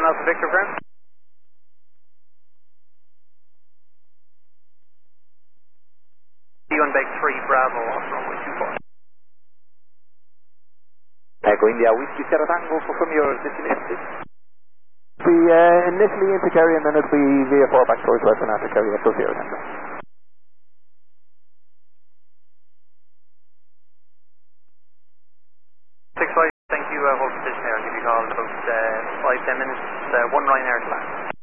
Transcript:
Alpha Victor firm. D1 Beg 3 Bravo off runway 24. Echo India Whiskey Sierra Tango, confirm your destination please. We initially into Kerry and then it'll be via 4 back towards Western after Kerry Echo Sierra Tango. 6-5, thank you, hold position there, I'll give you a call in about 5-10 minutes, 1 Ryanair to land.